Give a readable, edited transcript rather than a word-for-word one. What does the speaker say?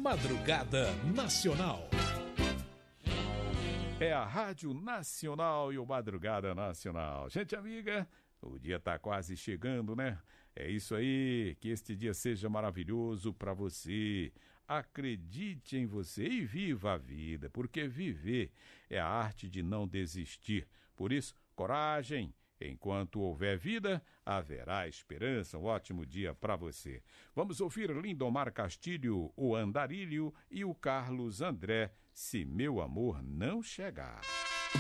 Madrugada Nacional. É a Rádio Nacional e o Madrugada Nacional. Gente amiga, o dia tá quase chegando, né? É isso aí, que este dia seja maravilhoso para você. Acredite em você e viva a vida, porque viver é a arte de não desistir. Por isso, coragem. Enquanto houver vida, haverá esperança. Um ótimo dia para você. Vamos ouvir Lindomar Castilho, o Andarilho e o Carlos André, Se Meu Amor Não Chegar.